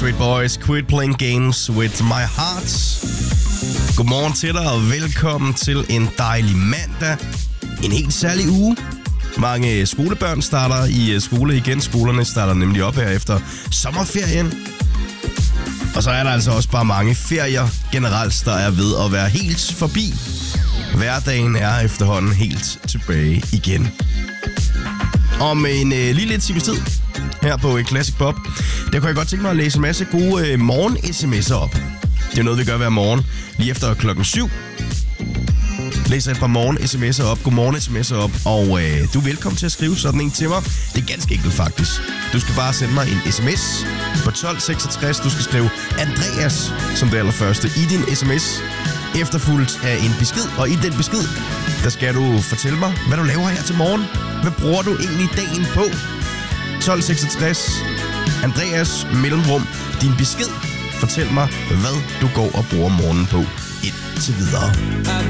Backstreet Boys, Quit Playing Games With My Heart. Godmorgen til dig, og velkommen til en dejlig mandag. En helt særlig uge. Mange skolebørn starter i skole igen. Skolerne starter nemlig op her efter sommerferien. Og så er der altså også bare mange ferier generelt, der er ved at være helt forbi. Hverdagen er efterhånden helt tilbage igen. Om en lille times tid her på Classic Pop, der kunne jeg godt tænke mig at læse en masse gode morgen-sms'er op. Det er noget, vi gør hver morgen, lige efter 7:00. Læser et par morgen-sms'er op, godmorgen-sms'er op, og du er velkommen til at skrive sådan en til mig. Det er ganske enkelt faktisk. Du skal bare sende mig en sms på 1266. Du skal skrive Andreas som det allerførste i din sms, efterfulgt af en besked. Og i den besked, der skal du fortælle mig, hvad du laver her til morgen. Hvad bruger du egentlig dagen på? 1266. Andreas mellemrum, din besked. Fortæl mig, hvad du går og bruger morgenen på indtil videre. I